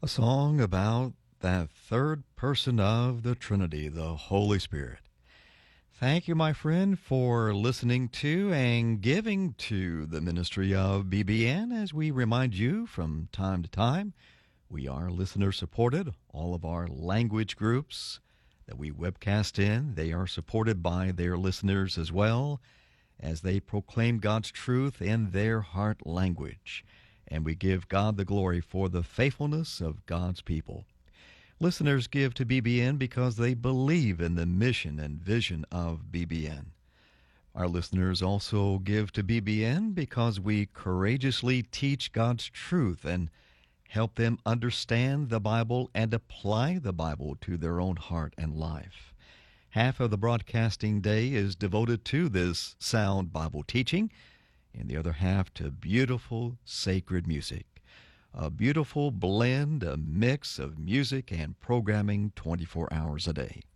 A song about that third person of the Trinity, the Holy Spirit. Thank you, my friend, for listening to and giving to the ministry of BBN. As we remind you from time to time, we are listener supported. All of our language groups that we webcast in, they are supported by their listeners as well as they proclaim God's truth in their heart language. And we give God the glory for the faithfulness of God's people. Listeners give to BBN because they believe in the mission and vision of BBN. Our listeners also give to BBN because we courageously teach God's truth and help them understand the Bible and apply the Bible to their own heart and life. Half of the broadcasting day is devoted to this sound Bible teaching, and the other half to beautiful, sacred music. A beautiful blend, a mix of music and programming 24 hours a day.